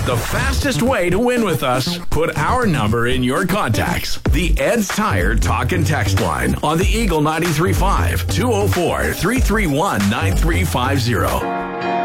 The fastest way to win with us, put our number in your contacts. The Ed's Tire Talk and Text line on the Eagle 93.5, 204-331-9350.